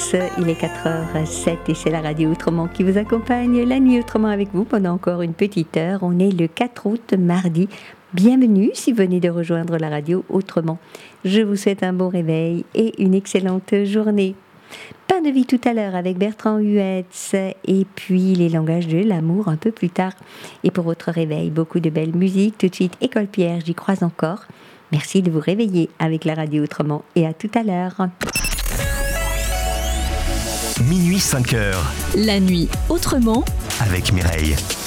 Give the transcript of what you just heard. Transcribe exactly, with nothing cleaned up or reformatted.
tous, il est quatre heures zéro sept et c'est la radio Autrement qui vous accompagne la nuit autrement avec vous pendant encore une petite heure. On est le quatre août, mardi. Bienvenue si vous venez de rejoindre la radio Autrement. Je vous souhaite un bon réveil et une excellente journée. Pain de vie tout à l'heure avec Bertrand Huetz et puis les langages de l'amour un peu plus tard. Et pour votre réveil, beaucoup de belle musique. Tout de suite, École Pierre, j'y crois encore. Merci de vous réveiller avec la radio Autrement et à tout à l'heure. Minuit cinq heures. La nuit autrement avec Mireille.